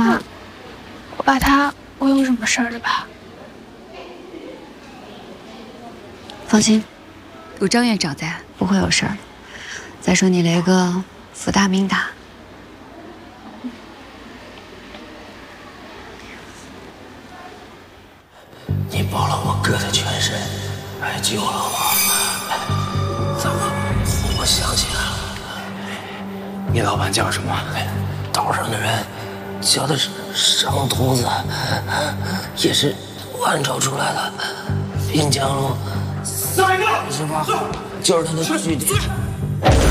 妈，我爸他不会有什么事儿的吧？ 放心，有张院长在，不会有事儿。再说你雷哥福大命大。 你保了我哥的全身，还救了我。怎么？我想起来了， 你老板叫什么？ 岛上的人叫的是生犊子，也是万朝出来的。滨江路38号，就是他的据点。